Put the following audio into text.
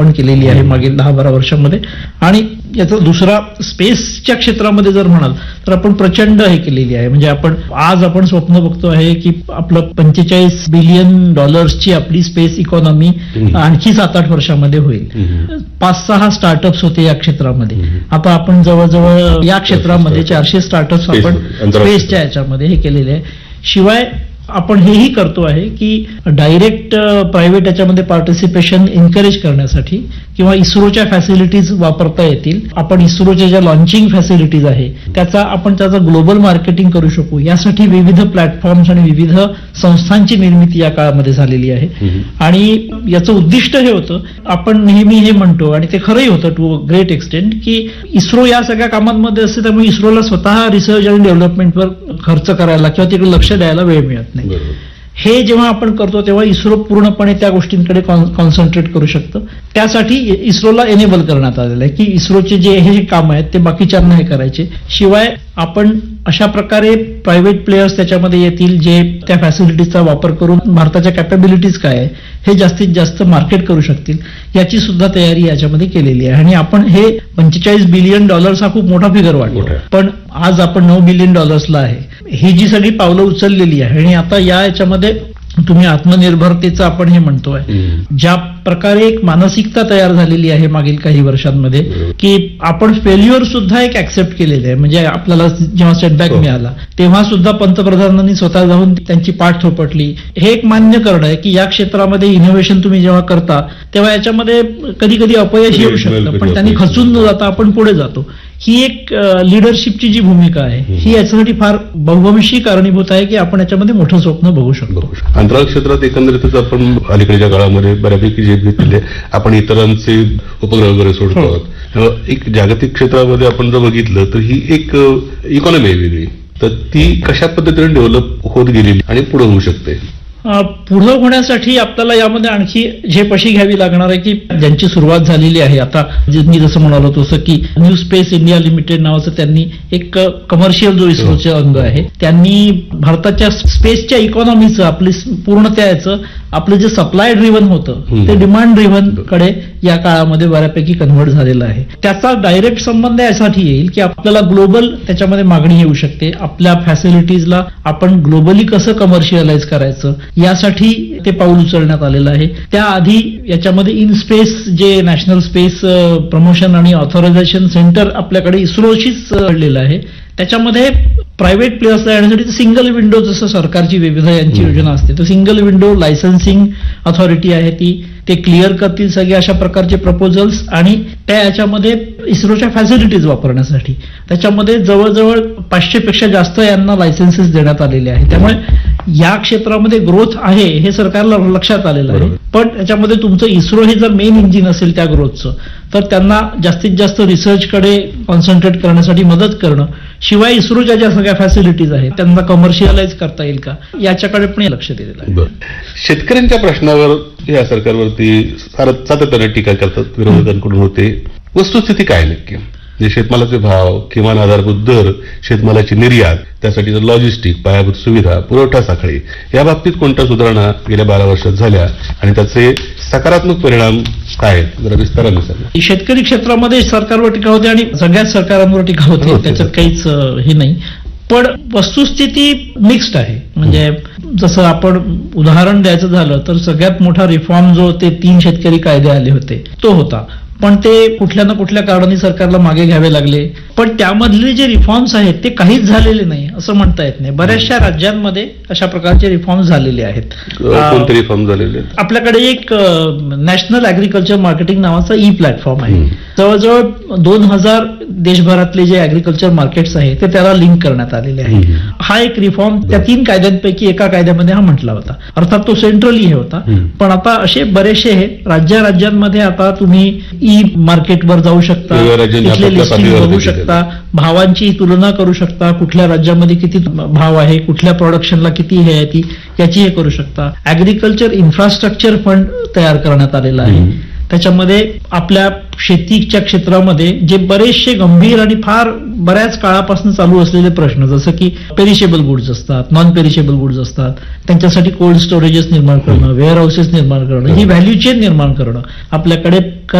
आपण केलेली आहे मागील 10-12 वर्षांमध्ये. आणि याचा दुसरा स्पेसच्या क्षेत्रामध्ये जर म्हणाल तर आपण प्रचंड हे केलेली आहे. म्हणजे आज आपण स्वप्न बघतो आहे की आपलं $45 बिलियन आपली स्पेस इकॉनॉमी आणखी 7-8 वर्षामध्ये होईल. 5-6 स्टार्टअप्स होते या क्षेत्रामध्ये. आता आपण जवळजवळ या क्षेत्रामध्ये 400 स्टार्टअप्स आपण स्पेसच्या याच्यामध्ये हे केलेले आहे. शिवाय आपण हेही करतो आहे की डायरेक्ट प्रायव्हेट याच्यामध्ये पार्टिसिपेशन एन्करेज करण्यासाठी किंवा इस्रोच्या फॅसिलिटीज वापरता येतील. आपण इस्रोच्या ज्या लॉन्चिंग फॅसिलिटीज आहे त्याचा ग्लोबल मार्केटिंग करू शकू यासाठी विविध प्लॅटफॉर्म्स आणि विविध संस्थांची निर्मिती या काळामध्ये झालेली आहे. आणि याचं उद्दिष्ट हे होतं, आपण नेहमी हे म्हणतो आणि ते खरंही होतं टू ग्रेट एक्सटेंट, की इस्रो या सगळ्या कामांमध्ये असते त्यामुळे इस्रोला स्वतः रिसर्च आणि डेव्हलपमेंटवर खर्च करायला किंवा तिकडे लक्ष द्यायला वेळ मिळत नाही. हे जेव्हा आपण करतो तेव्हा इस्रो पूर्णपणे त्या गोष्टींकडे कॉन्सन्ट्रेट करू शकतं. त्यासाठी इस्रोला एनेबल करण्यात आलेलं आहे की इस्रोचे हे काम आहेत ते बाकीच्यांना हे करायचे. शिवाय आपण अशा प्रकारे प्रायव्हेट प्लेयर्स त्याच्यामध्ये येतील जे त्या फॅसिलिटीजचा वापर करून भारताच्या कॅपॅबिलिटीज काय आहे हे जास्तीत जास्त मार्केट करू शकतील याची सुद्धा तयारी याच्यामध्ये केलेली आहे. आणि आपण हे $45 बिलियन हा खूप मोठा फिगर वाटतो, पण आज आपण $9 बिलियन आहे. ही जी सगळी पावलं उचललेली आहे आणि आता याच्यामध्ये तुम्ही आत्मनिर्भरतेचं आपण हे म्हणतोय, ज्या प्रकारे एक मानसिकता तयार झालेली आहे मागील काही वर्षांमध्ये की आपण फेल्युअर सुद्धा एक ऍक्सेप्ट केलेले आहे. म्हणजे आपल्याला जेव्हा सेटबॅक मिळाला तेव्हा सुद्धा पंतप्रधानांनी स्वतः जाऊन त्यांची पाठ थोपटली. हे एक मान्य करणं आहे की या क्षेत्रामध्ये इनोव्हेशन तुम्ही जेव्हा करता तेव्हा याच्यामध्ये कधी कधी अपयश येऊ शकतं, पण त्यांनी खचून न जाता आपण पुढे जातो. ही एक लिडरशिपची जी भूमिका आहे ही याच्यासाठी फार बहुवंशी कारणीभूत आहे की आपण याच्यामध्ये मोठं स्वप्न बघू शकतो. अंतराळ क्षेत्रात एकंदरीतच आपण अलीकडच्या काळामध्ये बऱ्यापैकी जे घेतलेले आपण इतरांचे उपग्रह वगैरे सोडतो. एक जागतिक क्षेत्रामध्ये आपण जर बघितलं तर ही एक इकॉनॉमी आहे वेगळी, तर ती कशा पद्धतीने डेव्हलप होत गेलेली आणि पुढे होऊ शकते. पुढे होण्यासाठी आपल्याला यामध्ये आणखी झेपशी घ्यावी लागणार आहे की ज्यांची सुरुवात झालेली आहे. आता मी जसं म्हणालो तसं की न्यू स्पेस इंडिया लिमिटेड नावाचं त्यांनी एक कमर्शियल जो इस्रोचे अंग आहे त्यांनी भारताच्या स्पेसच्या इकॉनॉमीचं आपली पूर्णतः याचं आपलं जे सप्लाय ड्रिव्हन होतं ते डिमांड ड्रिव्हन कडे या काळामध्ये बऱ्यापैकी कन्व्हर्ट झालेलं आहे. त्याचा डायरेक्ट संबंध यासाठी येईल की आपल्याला ग्लोबल त्याच्यामध्ये मागणी येऊ शकते. आपल्या फॅसिलिटीजला आपण ग्लोबली कसं कमर्शियलाइज करायचं यासाठी ते पाऊल उचलण्यात आलेलं आहे. त्याआधी याच्यामध्ये इन स्पेस जे नॅशनल स्पेस प्रमोशन आणि ऑथरायझेशन सेंटर आपल्याकडे इस्रोशीच जोडलेलं आहे. त्याच्यामध्ये प्रायव्हेट प्लेयर्सला येण्यासाठी सिंगल विंडो जसं सरकारची विविध यांची योजना असते तर सिंगल विंडो लायसन्सिंग अथॉरिटी आहे ते क्लिअर करतील सगळे अशा प्रकारचे प्रपोजल्स आणि त्या याच्यामध्ये इस्रोच्या फॅसिलिटीज वापरण्यासाठी त्याच्यामध्ये जवळजवळ 500 पेक्षा जास्त यांना लायसन्सेस देण्यात आलेले आहेत. त्यामुळे या क्षेत्रामध्ये ग्रोथ आहे हे सरकारला लक्षात आलेलं आहे. पण त्याच्यामध्ये तुमचं इस्रो हे जर मेन इंजिन असेल त्या ग्रोथचं तर त्यांना जास्तीत जास्त रिसर्चकडे कॉन्सन्ट्रेट करण्यासाठी मदत करणं, शिवाय इस्रोच्या ज्या सगळ्या फॅसिलिटीज आहेत त्यांना कमर्शियलाइज करता येईल का याच्याकडे पण लक्ष दिलेलं आहे. शेतकऱ्यांच्या प्रश्नावर या सरकारवरती सातत्याने टीका करतात विरोधकांकडून होते. वस्तुस्थिती काय नक्की? म्हणजे शेतमालाचे भाव, किमान आधारभूत दर, शेतमालाची निर्यात, त्यासाठी लॉजिस्टिक, पायाभूत सुविधा, पुरवठा साखळी या बाबतीत कोणत्या सुधारणा गेल्या 12 वर्षात झाल्या आणि त्याचे सकारात्मक परिणाम काय जरा विस्ताराने सांगा. शेतकरी क्षेत्रामध्ये सरकारवर टीका होते आणि सगळ्याच सरकारांवर टीका होते, त्याच्यात काहीच हे नाही. पण वस्तुस्थिती मिक्स्ड आहे. म्हणजे जसं आपण उदाहरण द्यायचं झालं तर सगळ्यात मोठा रिफॉर्म जो ते 3 शेतकरी कायदे आले होते तो होता, पण ते कुठल्या ना कुठल्या कारणाने सरकारला मागे घ्यावे लागले. पण त्यामधले जे रिफॉर्म्स आहेत ते काहीच झालेले नाही असं म्हणता येत नाही. बऱ्याचशा राज्यांमध्ये अशा प्रकारचे रिफॉर्म्स झालेले आहेत. कोणते रिफॉर्म झालेले? आपल्याकडे एक नॅशनल ऍग्रिकल्चर मार्केटिंग नावाचा प्लॅटफॉर्म आहे. जवळजवळ 2000 देशभरातले जे ऍग्रिकल्चर मार्केट्स आहेत ते त्याला लिंक करण्यात आलेले आहे. हा एक रिफॉर्म त्या 3 कायद्यांपैकी एका कायद्यामध्ये हा म्हटला होता. अर्थात तो सेंट्रली हे होता, पण आता असे बरेचसे राज्यांमध्ये आता तुम्ही मार्केटवर जाऊ शकता, तिथले लिस्टिंग बघू शकता, भावांची तुलना करू शकता, कुठल्या राज्यामध्ये किती भाव आहे, कुठल्या प्रोडक्शनला किती हे आहे ती याची हे करू शकता. ऍग्रिकल्चर इन्फ्रास्ट्रक्चर फंड तयार करण्यात आलेला आहे. त्याच्यामध्ये आपल्या शेतीच्या क्षेत्रामध्ये जे बरेचसे गंभीर आणि फार बऱ्याच काळापासून चालू असलेले प्रश्न जसं की पेरिशेबल गुड्स असतात, नॉन पेरिशेबल गुड्स असतात, त्यांच्यासाठी कोल्ड स्टोरेजेस निर्माण करणं, वेअर हाऊसेस निर्माण करणं, ही व्हॅल्यू चेन निर्माण करणं आपल्याकडे